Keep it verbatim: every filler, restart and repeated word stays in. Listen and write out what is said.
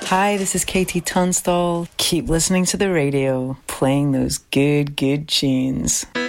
Hi, this is Katie Tunstall. Keep listening to the radio, playing those good, good tunes.